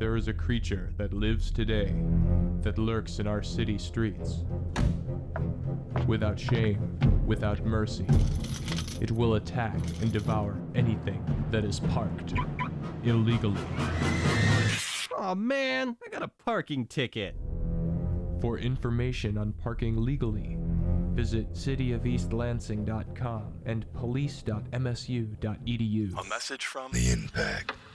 There is a creature that lives today, that lurks in our city streets. Without shame, without mercy, it will attack and devour anything that is parked illegally. Aw, man, I got a parking ticket. For information on parking legally, visit cityofelastlansing.com and police.msu.edu. A message from The Impact.